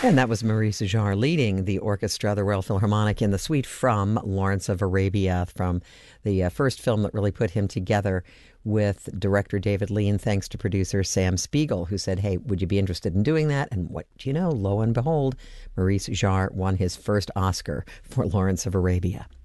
And that was Maurice Jarre leading the orchestra, the Royal Philharmonic, in the suite from Lawrence of Arabia, from the first film that really put him together with director David Lean, thanks to producer Sam Spiegel, who said, hey, would you be interested in doing that? And what do you know? Lo and behold, Maurice Jarre won his first Oscar for Lawrence of Arabia.